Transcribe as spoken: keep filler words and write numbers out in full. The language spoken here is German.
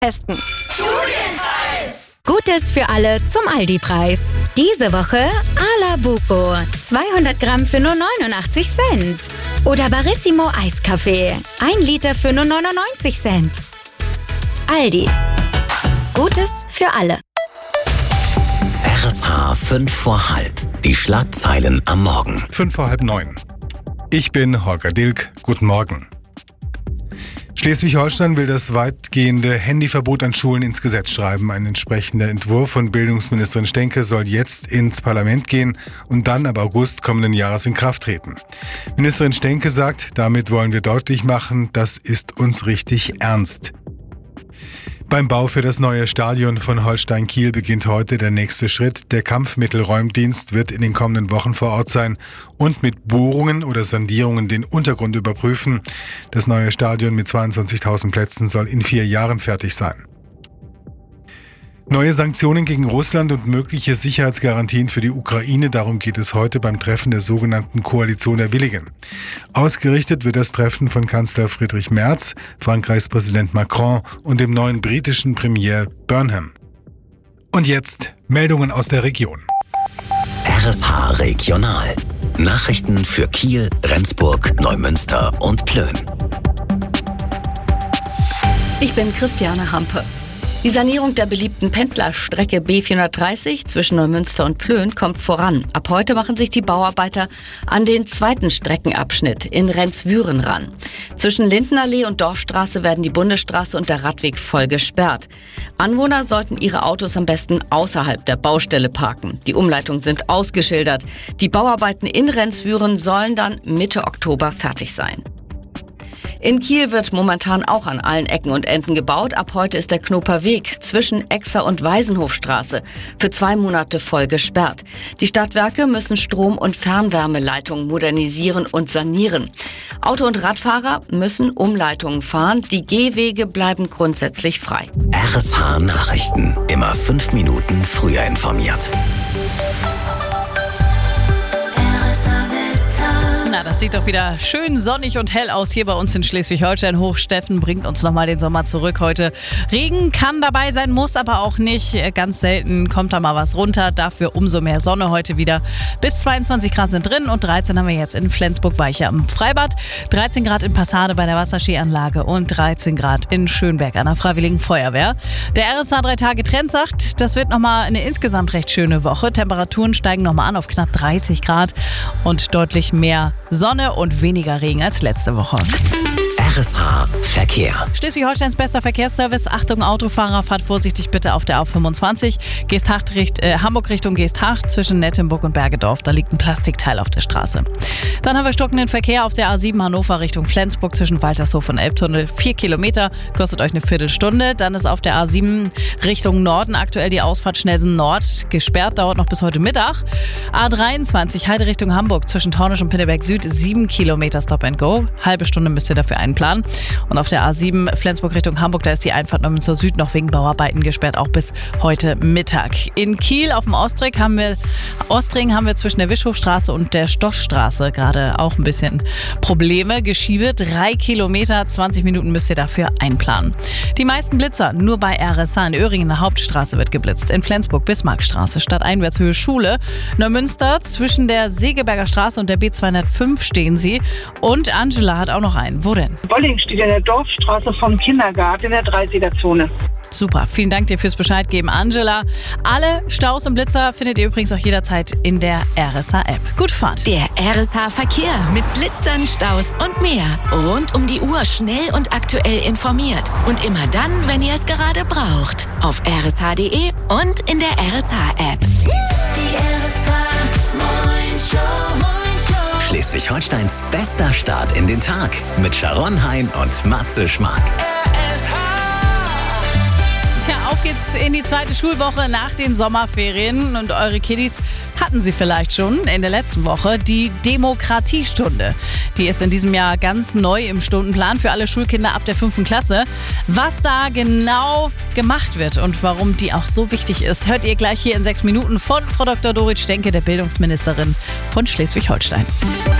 Testen. Studienpreis! Gutes für alle zum Aldi-Preis. Diese Woche Ala Buco, zweihundert Gramm für nur neunundachtzig Cent. Oder Barissimo Eiskaffee, ein Liter für nur neunundneunzig Cent. Aldi. Gutes für alle. R S H fünf vor halb. Die Schlagzeilen am Morgen. Fünf vor halb neun. Ich bin Holger Dilk. Guten Morgen. Schleswig-Holstein will das weitgehende Handyverbot an Schulen ins Gesetz schreiben. Ein entsprechender Entwurf von Bildungsministerin Stenke soll jetzt ins Parlament gehen und dann ab August kommenden Jahres in Kraft treten. Ministerin Stenke sagt, damit wollen wir deutlich machen, das ist uns richtig ernst. Beim Bau für das neue Stadion von Holstein Kiel beginnt heute der nächste Schritt. Der Kampfmittelräumdienst wird in den kommenden Wochen vor Ort sein und mit Bohrungen oder Sondierungen den Untergrund überprüfen. Das neue Stadion mit zweiundzwanzigtausend Plätzen soll in vier Jahren fertig sein. Neue Sanktionen gegen Russland und mögliche Sicherheitsgarantien für die Ukraine, darum geht es heute beim Treffen der sogenannten Koalition der Willigen. Ausgerichtet wird das Treffen von Kanzler Friedrich Merz, Frankreichs Präsident Macron und dem neuen britischen Premier Burnham. Und jetzt Meldungen aus der Region. R S H Regional. Nachrichten für Kiel, Rendsburg, Neumünster und Plön. Ich bin Christiane Hampe. Die Sanierung der beliebten Pendlerstrecke B vierhundertdreißig zwischen Neumünster und Plön kommt voran. Ab heute machen sich die Bauarbeiter an den zweiten Streckenabschnitt in Rendswüren ran. Zwischen Lindenallee und Dorfstraße werden die Bundesstraße und der Radweg voll gesperrt. Anwohner sollten ihre Autos am besten außerhalb der Baustelle parken. Die Umleitungen sind ausgeschildert. Die Bauarbeiten in Rendswüren sollen dann Mitte Oktober fertig sein. In Kiel wird momentan auch an allen Ecken und Enden gebaut. Ab heute ist der Knoper Weg zwischen Exer und Waisenhofstraße für zwei Monate voll gesperrt. Die Stadtwerke müssen Strom- und Fernwärmeleitungen modernisieren und sanieren. Auto- und Radfahrer müssen Umleitungen fahren. Die Gehwege bleiben grundsätzlich frei. R S H Nachrichten. Immer fünf Minuten früher informiert. Na, das sieht doch wieder schön sonnig und hell aus hier bei uns in Schleswig-Holstein. Hochsteffen bringt uns nochmal den Sommer zurück heute. Regen kann dabei sein, muss aber auch nicht. Ganz selten kommt da mal was runter. Dafür umso mehr Sonne heute wieder. Bis zweiundzwanzig Grad sind drin und dreizehn haben wir jetzt in Flensburg-Weiche am Freibad. dreizehn Grad in Passade bei der Wasserskianlage und dreizehn Grad in Schönberg an der Freiwilligen Feuerwehr. Der R S H drei Tage Trend sagt, das wird nochmal eine insgesamt recht schöne Woche. Temperaturen steigen nochmal an auf knapp dreißig Grad und deutlich mehr Sonne und weniger Regen als letzte Woche. R S H Verkehr. Schleswig-Holsteins bester Verkehrsservice. Achtung Autofahrer, fahrt vorsichtig bitte auf der A fünfundzwanzig. Geesthacht, richt, äh, Hamburg Richtung Geesthacht zwischen Nettenburg und Bergedorf. Da liegt ein Plastikteil auf der Straße. Dann haben wir stockenden Verkehr auf der A sieben Hannover Richtung Flensburg zwischen Waltershof und Elbtunnel. Vier Kilometer, kostet euch eine Viertelstunde. Dann ist auf der A sieben Richtung Norden aktuell die Ausfahrt Schnellsen Nord gesperrt. Dauert noch bis heute Mittag. A dreiundzwanzig Heide Richtung Hamburg zwischen Tornisch und Pinneberg Süd. Sieben Kilometer Stop and Go. Halbe Stunde müsst ihr dafür einplanen. Und auf der A sieben Flensburg Richtung Hamburg, da ist die Einfahrt Neumünster Süd noch wegen Bauarbeiten gesperrt, auch bis heute Mittag. In Kiel auf dem Ostring haben wir, Ostring haben wir zwischen der Wischhofstraße und der Stoschstraße gerade auch ein bisschen Probleme. Geschiebe, drei Kilometer, zwanzig Minuten müsst ihr dafür einplanen. Die meisten Blitzer nur bei R S H. In Öhringen, der Hauptstraße wird geblitzt. In Flensburg, Bismarckstraße, Stadteinwärtshöhe Schule. Neumünster zwischen der Segeberger Straße und der B zweihundertfünf stehen sie. Und Angela hat auch noch einen. Wo denn? Bolling steht in der Dorfstraße vom Kindergarten in der dreißiger-Zone. Super, vielen Dank dir fürs Bescheid geben, Angela. Alle Staus und Blitzer findet ihr übrigens auch jederzeit in der R S H-App. Gute Fahrt. Der R S H-Verkehr mit Blitzern, Staus und mehr. Rund um die Uhr schnell und aktuell informiert. Und immer dann, wenn ihr es gerade braucht. Auf r s h punkt d e und in der R S H-App. Die R S H Morning Show. Schleswig-Holsteins bester Start in den Tag mit Sharon Hein und Matze Schmark. Tja, auf geht's in die zweite Schulwoche nach den Sommerferien und eure Kiddies hatten sie vielleicht schon in der letzten Woche. Die Demokratiestunde, die ist in diesem Jahr ganz neu im Stundenplan für alle Schulkinder ab der fünften Klasse. Was da genau gemacht wird und warum die auch so wichtig ist, hört ihr gleich hier in sechs Minuten von Frau Doktor Dorit Stenke, der Bildungsministerin von Schleswig-Holstein.